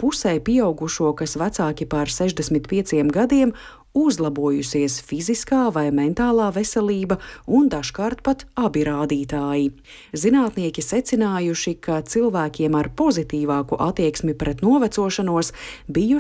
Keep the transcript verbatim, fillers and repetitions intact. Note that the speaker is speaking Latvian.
pusē pieaugušo, kas vecāki par sešdesmit pieciem gadiem, uzlabojusies fiziskā vai mentālā veselība un dažkārt pat abi rādītāji. Zinātnieki secinājuši, ka cilvēkiem ar pozitīvāku attieksmi pret novecošanos bijuši